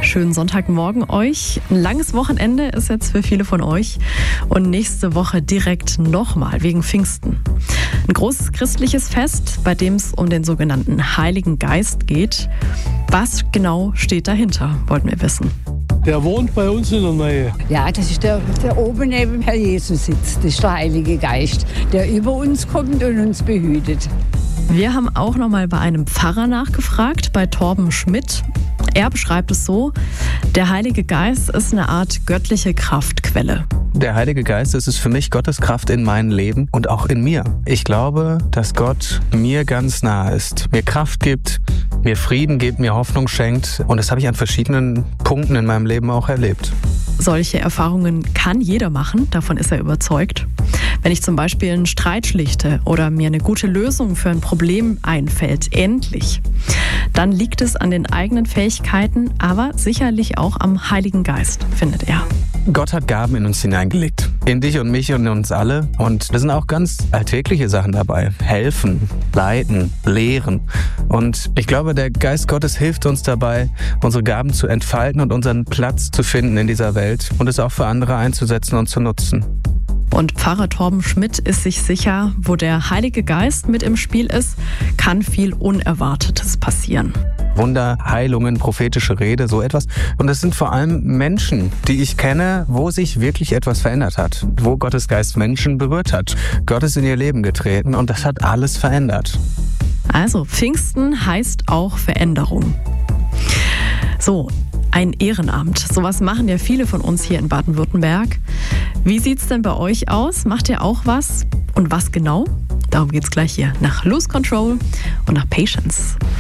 schönen Sonntagmorgen euch. Ein langes Wochenende ist jetzt für viele von euch und nächste Woche direkt nochmal wegen Pfingsten. Ein großes christliches Fest, bei dem es um den sogenannten Heiligen Geist geht. Was genau steht dahinter, wollten wir wissen. Der wohnt bei uns in der Nähe. Ja, das ist der oben neben Herr Jesus sitzt. Das ist der Heilige Geist, der über uns kommt und uns behütet. Wir haben auch noch mal bei einem Pfarrer nachgefragt, bei Torben Schmidt. Er beschreibt es so: Der Heilige Geist ist eine Art göttliche Kraftquelle. Der Heilige Geist, das ist für mich Gottes Kraft in meinem Leben und auch in mir. Ich glaube, dass Gott mir ganz nah ist, mir Kraft gibt, mir Frieden gibt, mir Hoffnung schenkt. Und das habe ich an verschiedenen Punkten in meinem Leben auch erlebt. Solche Erfahrungen kann jeder machen, davon ist er überzeugt. Wenn ich zum Beispiel einen Streit schlichte oder mir eine gute Lösung für ein Problem einfällt, endlich, dann liegt es an den eigenen Fähigkeiten, aber sicherlich auch am Heiligen Geist, findet er. Gott hat Gaben in uns hineingelegt. In dich und mich und in uns alle. Und da sind auch ganz alltägliche Sachen dabei. Helfen, leiten, lehren. Und ich glaube, der Geist Gottes hilft uns dabei, unsere Gaben zu entfalten und unseren Platz zu finden in dieser Welt und es auch für andere einzusetzen und zu nutzen. Und Pfarrer Torben Schmidt ist sich sicher, wo der Heilige Geist mit im Spiel ist, kann viel Unerwartetes passieren. Wunder, Heilungen, prophetische Rede, so etwas. Und es sind vor allem Menschen, die ich kenne, wo sich wirklich etwas verändert hat. Wo Gottes Geist Menschen berührt hat. Gott ist in ihr Leben getreten und das hat alles verändert. Also Pfingsten heißt auch Veränderung. So, ein Ehrenamt. Sowas machen ja viele von uns hier in Baden-Württemberg. Wie sieht's denn bei euch aus? Macht ihr auch was? Und was genau? Darum geht's gleich hier nach Lose Control und nach Patience.